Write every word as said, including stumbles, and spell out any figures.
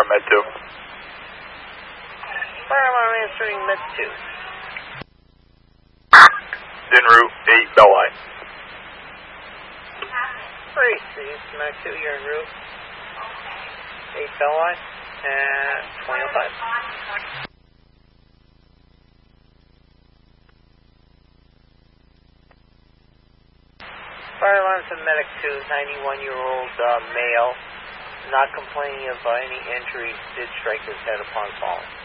Med two. Fire alarm answering Med two. En route, eight bell line. Great, so Houston Med two, you're en route. eight bell line and twenty oh five. Fire alarm to Medic two, ninety-one-year-old uh, male, not complaining of uh, any injuries, did strike his head upon falling.